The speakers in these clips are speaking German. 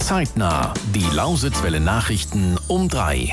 Zeitnah, die Lausitzwelle Nachrichten um 3.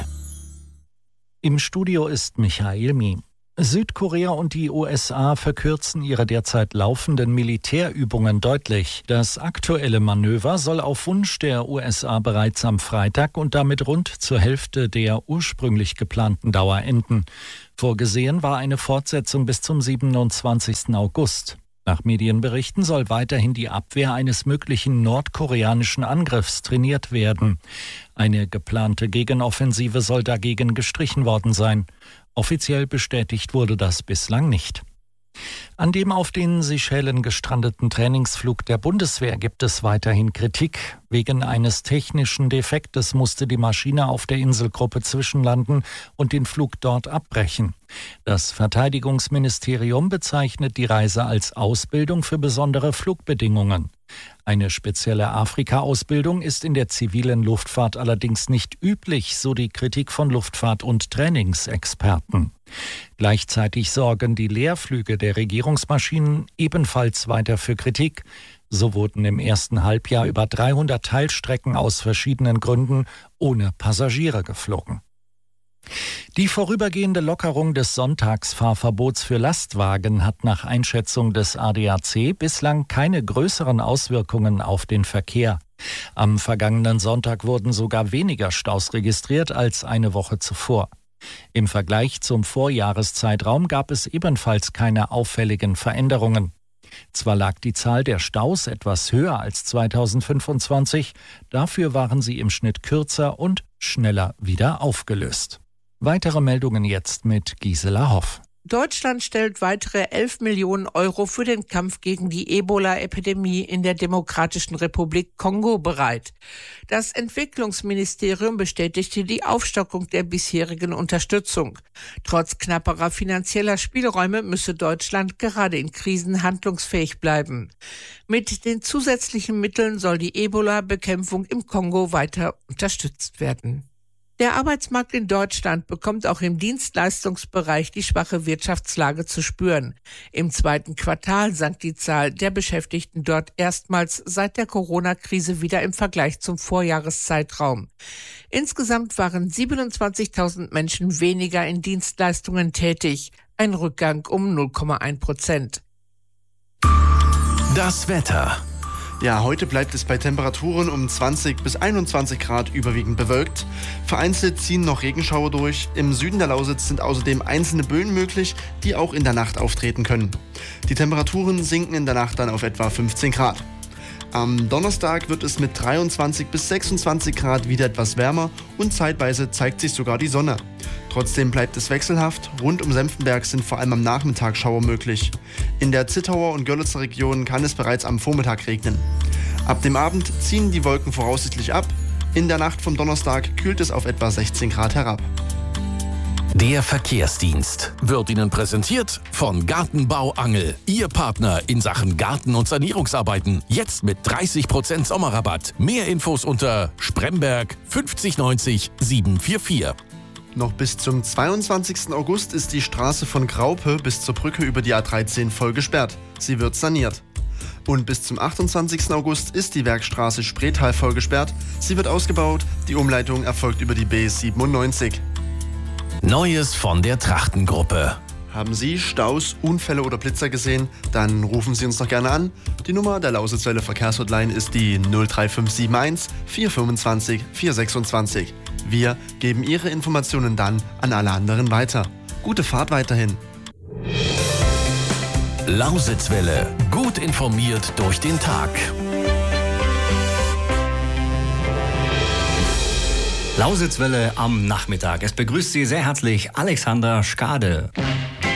Im Studio ist Michael Mie. Südkorea und die USA verkürzen ihre derzeit laufenden Militärübungen deutlich. Das aktuelle Manöver soll auf Wunsch der USA bereits am Freitag und damit rund zur Hälfte der ursprünglich geplanten Dauer enden. Vorgesehen war eine Fortsetzung bis zum 27. August. Nach Medienberichten soll weiterhin die Abwehr eines möglichen nordkoreanischen Angriffs trainiert werden. Eine geplante Gegenoffensive soll dagegen gestrichen worden sein. Offiziell bestätigt wurde das bislang nicht. An dem auf den Seychellen gestrandeten Trainingsflug der Bundeswehr gibt es weiterhin Kritik. Wegen eines technischen Defektes musste die Maschine auf der Inselgruppe zwischenlanden und den Flug dort abbrechen. Das Verteidigungsministerium bezeichnet die Reise als Ausbildung für besondere Flugbedingungen. Eine spezielle Afrika-Ausbildung ist in der zivilen Luftfahrt allerdings nicht üblich, so die Kritik von Luftfahrt- und Trainingsexperten. Gleichzeitig sorgen die Leerflüge der Regierungsmaschinen ebenfalls weiter für Kritik. So wurden im ersten Halbjahr über 300 Teilstrecken aus verschiedenen Gründen ohne Passagiere geflogen. Die vorübergehende Lockerung des Sonntagsfahrverbots für Lastwagen hat nach Einschätzung des ADAC bislang keine größeren Auswirkungen auf den Verkehr. Am vergangenen Sonntag wurden sogar weniger Staus registriert als eine Woche zuvor. Im Vergleich zum Vorjahreszeitraum gab es ebenfalls keine auffälligen Veränderungen. Zwar lag die Zahl der Staus etwas höher als 2025, dafür waren sie im Schnitt kürzer und schneller wieder aufgelöst. Weitere Meldungen jetzt mit Gisela Hoff. Deutschland stellt weitere 11 Millionen Euro für den Kampf gegen die Ebola-Epidemie in der Demokratischen Republik Kongo bereit. Das Entwicklungsministerium bestätigte die Aufstockung der bisherigen Unterstützung. Trotz knapperer finanzieller Spielräume müsse Deutschland gerade in Krisen handlungsfähig bleiben. Mit den zusätzlichen Mitteln soll die Ebola-Bekämpfung im Kongo weiter unterstützt werden. Der Arbeitsmarkt in Deutschland bekommt auch im Dienstleistungsbereich die schwache Wirtschaftslage zu spüren. Im zweiten Quartal sank die Zahl der Beschäftigten dort erstmals seit der Corona-Krise wieder im Vergleich zum Vorjahreszeitraum. Insgesamt waren 27.000 Menschen weniger in Dienstleistungen tätig, ein Rückgang um 0,1%. Das Wetter. Ja, heute bleibt es bei Temperaturen um 20 bis 21 Grad überwiegend bewölkt. Vereinzelt ziehen noch Regenschauer durch. Im Süden der Lausitz sind außerdem einzelne Böen möglich, die auch in der Nacht auftreten können. Die Temperaturen sinken in der Nacht dann auf etwa 15 Grad. Am Donnerstag wird es mit 23 bis 26 Grad wieder etwas wärmer und zeitweise zeigt sich sogar die Sonne. Trotzdem bleibt es wechselhaft. Rund um Senftenberg sind vor allem am Nachmittag Schauer möglich. In der Zittauer und Görlitzer Region kann es bereits am Vormittag regnen. Ab dem Abend ziehen die Wolken voraussichtlich ab. In der Nacht vom Donnerstag kühlt es auf etwa 16 Grad herab. Der Verkehrsdienst wird Ihnen präsentiert von Gartenbau Angel. Ihr Partner in Sachen Garten- und Sanierungsarbeiten. Jetzt mit 30% Sommerrabatt. Mehr Infos unter Spremberg 5090 744. Noch bis zum 22. August ist die Straße von Graupe bis zur Brücke über die A13 voll gesperrt. Sie wird saniert. Und bis zum 28. August ist die Werkstraße Spreetal voll gesperrt. Sie wird ausgebaut. Die Umleitung erfolgt über die B97. Neues von der Trachtengruppe. Haben Sie Staus, Unfälle oder Blitzer gesehen? Dann rufen Sie uns doch gerne an. Die Nummer der Lausitzwelle Verkehrshotline ist die 03571 425 426. Wir geben Ihre Informationen dann an alle anderen weiter. Gute Fahrt weiterhin. Lausitzwelle. Gut informiert durch den Tag. Lausitzwelle am Nachmittag. Es begrüßt Sie sehr herzlich Alexander Skade.